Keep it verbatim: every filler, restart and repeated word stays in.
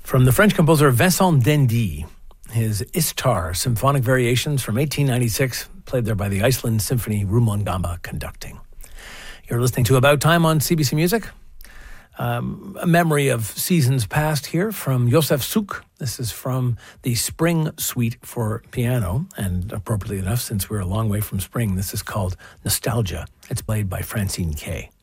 From the French composer Vincent Dendy, his Istar Symphonic Variations from eighteen ninety-six, played there by the Iceland Symphony Rumongamba conducting. You're listening to About Time on C B C Music. Um, a memory of seasons past here from Josef Suk. This is from the Spring Suite for piano, and appropriately enough, since we're a long way from spring, this is called Nostalgia. It's played by Francine Kay.